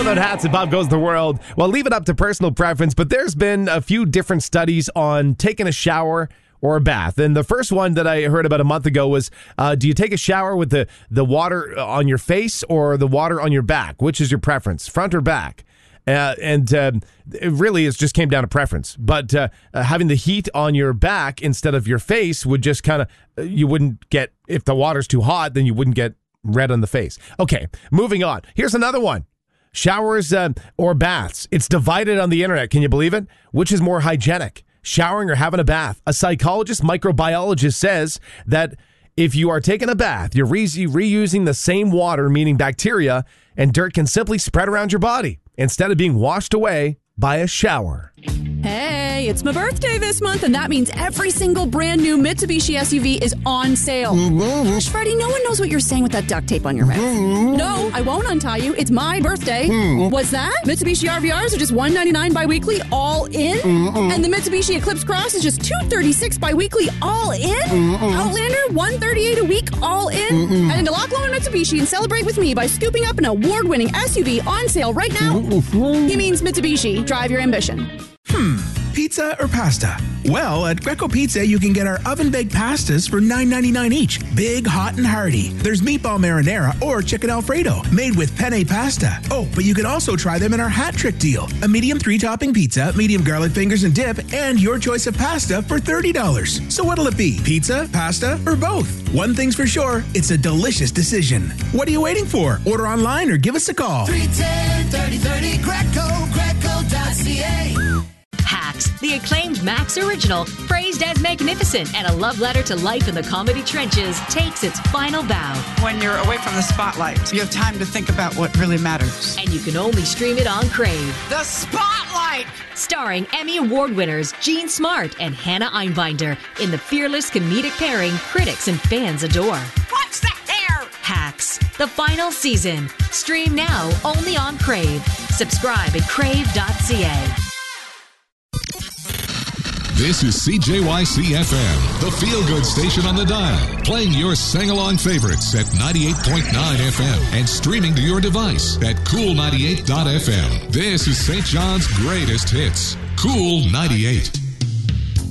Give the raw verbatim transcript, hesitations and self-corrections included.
About hats and Bob Goes the World. Well, leave it up to personal preference, but there's been a few different studies on taking a shower or a bath. And the first one that I heard about a month ago was, uh, do you take a shower with the, the water on your face or the water on your back? Which is your preference, front or back? Uh, and uh, it really is just came down to preference. But uh, uh, having the heat on your back instead of your face would just kind of, uh, you wouldn't get, if the water's too hot, then you wouldn't get red on the face. Okay, moving on. Here's another one. Showers uh, or baths. It's divided on the internet. Can you believe it? Which is more hygienic, showering or having a bath? A psychologist, microbiologist says that if you are taking a bath, you're re- reusing the same water, meaning bacteria and dirt can simply spread around your body instead of being washed away by a shower. Hey, it's my birthday this month, and that means every single brand new Mitsubishi S U V is on sale. Gosh, Freddie, no one knows what you're saying with that duct tape on your wrist. No, I won't untie you. It's my birthday. What's that? Mitsubishi R V Rs are just one ninety-nine bi-weekly, all in? And the Mitsubishi Eclipse Cross is just two thirty-six bi-weekly, all in? Outlander, one thirty-eight a week, all in? And to lock loan Mitsubishi and celebrate with me by scooping up an award-winning S U V on sale right now. He means Mitsubishi. Drive your ambition. Hmm, pizza or pasta? Well, at Greco Pizza, you can get our oven-baked pastas for nine ninety-nine each. Big, hot, and hearty. There's meatball marinara or chicken Alfredo, made with penne pasta. Oh, but you can also try them in our hat trick deal. A medium three-topping pizza, medium garlic fingers and dip, and your choice of pasta for thirty dollars. So what'll it be? Pizza, pasta, or both? One thing's for sure, it's a delicious decision. What are you waiting for? Order online or give us a call. three one zero, thirty thirty, Greco, greco dot c a. Hacks, the acclaimed Max original, praised as magnificent and a love letter to life in the comedy trenches, takes its final bow. When you're away from the spotlight, you have time to think about what really matters. And you can only stream it on Crave. The Spotlight! Starring Emmy Award winners Jean Smart and Hannah Einbinder in the fearless comedic pairing critics and fans adore. What's the hair? Hacks, the final season. Stream now only on Crave. Subscribe at crave dot c a. This is C J Y C F M, the feel-good station on the dial, playing your sing-along favorites at ninety-eight point nine F M and streaming to your device at cool ninety-eight dot f m. This is Saint John's greatest hits, Cool ninety-eight.